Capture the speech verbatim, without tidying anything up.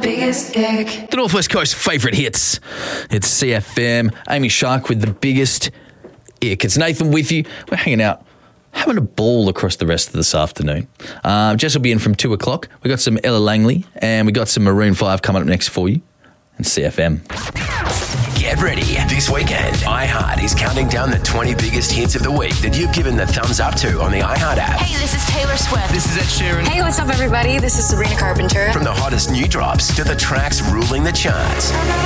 biggest ick. The Northwest Coast favourite hits. It's C F M. Amy Shark with the biggest ick. It's Nathan with you. We're hanging out, having a ball across the rest of this afternoon. Um, Jess will be in from two o'clock. We got some Ella Langley and we got some Maroon five coming up next for you. And C F M. Get ready. This weekend, iHeart is counting down the twenty biggest hits of the week that you've given the thumbs up to on the iHeart app. Hey, this is Taylor Swift. This is Ed Sheeran. Hey, what's up, everybody? This is Sabrina Carpenter. From the hottest new drops to the tracks ruling the charts.